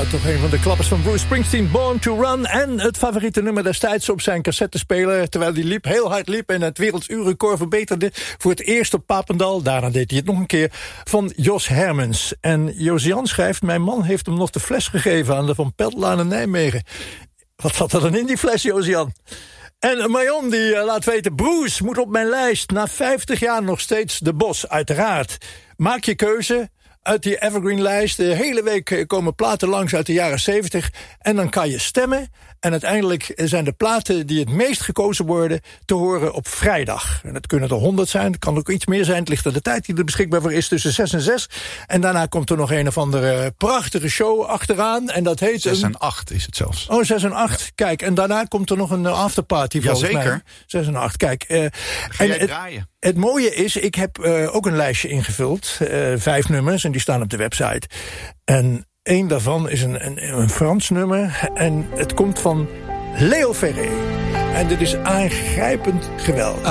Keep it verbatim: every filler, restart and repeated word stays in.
toch een van de klappers van Bruce Springsteen, Born to Run. En het favoriete nummer destijds op zijn cassettespeler, terwijl hij liep, heel hard liep en het wereldsuurrecord verbeterde. Voor het eerst op Papendal, daarna deed hij het nog een keer, van Jos Hermens. En Josian schrijft, mijn man heeft hem nog de fles gegeven aan de Van Peltlaan in Nijmegen. Wat zat er dan in die fles, Josian? En Marion die uh, laat weten, Bruce moet op mijn lijst. Na vijftig jaar nog steeds de Bos, uiteraard. Maak je keuze uit die Evergreen-lijst. De hele week komen platen langs uit de jaren zeventig. En dan kan je stemmen. En uiteindelijk zijn de platen die het meest gekozen worden te horen op vrijdag. En dat kunnen er honderd zijn, het kan ook iets meer zijn. Het ligt aan de tijd die er beschikbaar voor is, tussen zes en zes. En daarna komt er nog een of andere prachtige show achteraan. En dat heet zes een... en acht is het zelfs. Oh, zes en acht. Ja. Kijk, en daarna komt er nog een afterparty. Jazeker. zes en acht, kijk. Uh, Ga jij en het, draaien? Het mooie is, ik heb uh, ook een lijstje ingevuld. Uh, vijf nummers, en die staan op de website. En één daarvan is een, een, een Frans nummer. En het komt van Leo Ferré. En dit is aangrijpend geweldig.